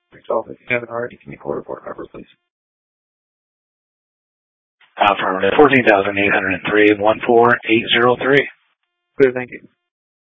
12, if you haven't already, give me core report number, please. Affirmative. 14,803, 14803. Clear, thank you.